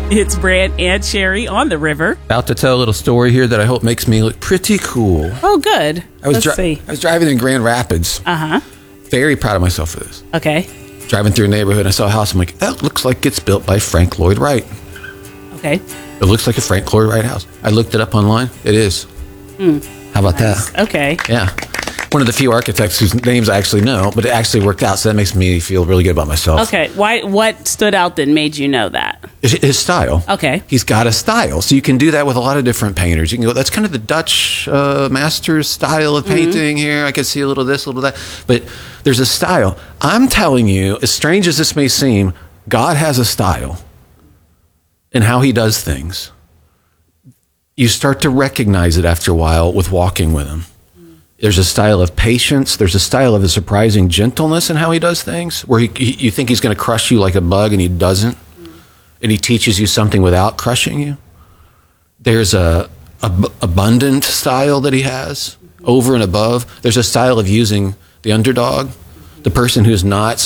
It's Brant and Sherry on the river. About to tell a little story here that I hope makes me look pretty cool. Oh, good. Let's see. I was driving in Grand Rapids. Uh-huh. Very proud of myself for this. Okay. Driving through a neighborhood, and I saw a house. I'm like, that looks like it's built by Frank Lloyd Wright. Okay. It looks like a Frank Lloyd Wright house. I looked it up online. It is. How about that? Okay. Yeah. One of the few architects whose names I actually know, but it actually worked out, so that makes me feel really good about myself. Okay. What stood out that made you know that? His style. Okay. He's got a style. So you can do that with a lot of different painters. You can go, that's kind of the Dutch master's style of painting here. I can see a little of this, a little of that. But there's a style. I'm telling you, as strange as this may seem, God has a style in how he does things. You start to recognize it after a while with walking with him. There's a style of patience. There's a style of a surprising gentleness in how he does things, where you think he's going to crush you like a bug, and he doesn't. And he teaches you something without crushing you. There's a abundant style that he has over and above. There's a style of using the underdog, the person who's not